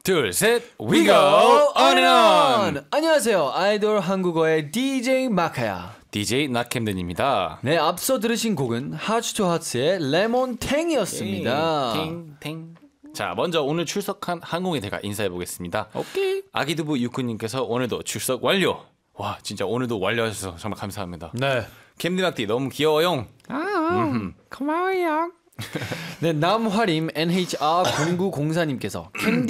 둘, 셋, we go on and on! 안녕하세요. 아이돌 한국어의 DJ 마카야. DJ 낙캠든입니다. 네, 앞서 들으신 곡은 하츠투하츠의 레몬탱이었습니다. 탱탱. 자, 먼저 오늘 출석한 항공에 대가 인사해보겠습니다. 오케이. 아기두부 유쿠님께서 오늘도 출석 완료! 와, 진짜 오늘도 완료하셔서 정말 감사합니다. 네. 캠디낙디 너무 귀여워요. 고마워요. 네, 남화림 NHR0904님께서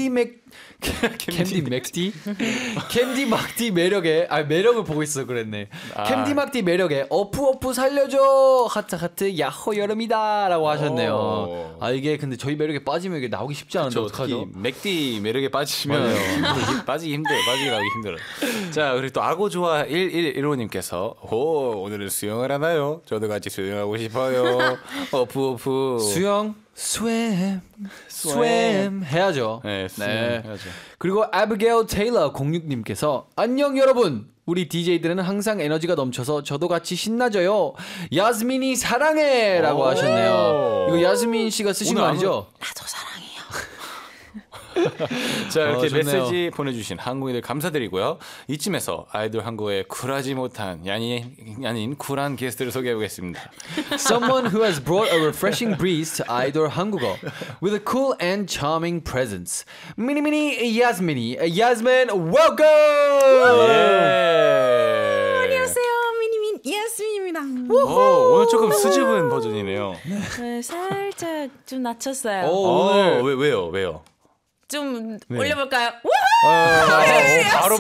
캔디 막디 매력을 보고 있어 그랬네. 캔디 막디 매력에 어프 살려줘 하트 야호 여름이다라고 하셨네요. 이게 근데 저희 매력에 빠지면 이게 나오기 쉽지 않은데 어떡하죠? 맥디 매력에 빠지면 빠지기 나오기 힘들어요. 자, 그리고 또 아고좋아 1115님께서 오늘은 수영을 하나요? 저도 같이 수영하고 싶어요. 어프 수영 swim 해야죠. 네, 해야죠. 그리고 아비게일 테일러 06님께서 안녕 여러분. 우리 DJ들은 항상 에너지가 넘쳐서 저도 같이 신나져요. 야스민이 사랑해라고 하셨네요. 이거 야스민 씨가 쓰신 거 아니죠? 나도 사랑해요. 자, 이렇게 좋네요. 메시지 보내주신 한국인들 감사드리고요. 이쯤에서 아이돌 한국어에 쿨하지 못한 야닌 쿨한 게스트를 소개해보겠습니다. Someone who has brought a refreshing breeze to 아이돌 한국어 with a cool and charming presence. 미니미니 야스민이. Yasmin, welcome! 안녕하세요, 미니민 야스민입니다. 오늘 조금 수줍은 버전이네요. 네, 살짝 좀 낮췄어요. 오늘 왜요? 좀 올려볼까요? 바로.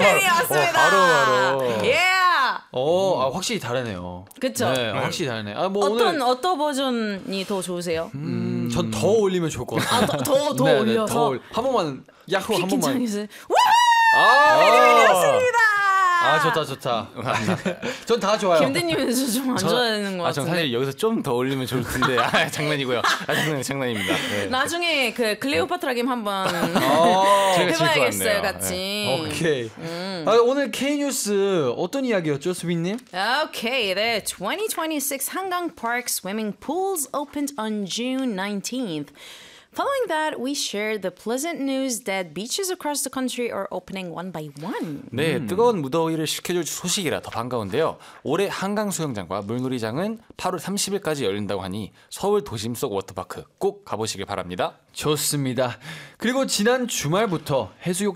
예. 확실히 다르네요. 그쵸? 네, 확실히 다르네. 어떤 버전이 더 좋으세요? 전 더 올리면 좋을 것 같아요. 더 네, 올려서 한 번만 야호 한 번만. 긴장해서 미니미니였습니다. 좋다. 전 다 좋아요. 김대님에서 좀 안 좋아하는 것 전 같은데. 사실 여기서 좀 더 올리면 좋을 텐데 장난이고요. 장난입니다. 네. 나중에 그 클레오파트라 게임 한번 제가 질것 해봐야겠어요, 같네요. 같이. 오케이. 오늘 K뉴스 어떤 이야기였죠, 수빈님? Okay, the 2026 Hangang Park swimming pools opened on June 19th. Following that, we shared the pleasant news that beaches across the country are opening one by one. 네, 뜨거운 무더위를 식혀줄 소식이라 더 반가운데요. 올해 한강 수영장과 물놀이장은 8월 30일까지 열린다고 하니 서울 도심 속 워터파크 꼭 가보시길 바랍니다. 좋습니다. 그리고 지난 주말부터 해수욕